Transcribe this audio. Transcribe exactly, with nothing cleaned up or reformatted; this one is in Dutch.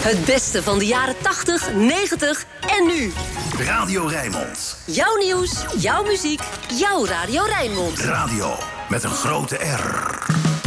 Het beste van de jaren tachtig, negentig en nu. Radio Rijnmond. Jouw nieuws, jouw muziek, jouw Radio Rijnmond. Radio met een grote R.